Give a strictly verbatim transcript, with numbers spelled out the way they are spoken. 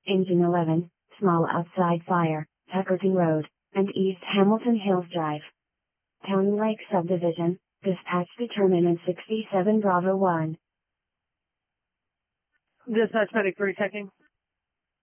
Engine eleven, small outside fire, Tuckerton Road, and East Hamilton Hills Drive. Town Lake Subdivision, dispatch determinant sixty-seven Bravo one. Dispatch medic three checking.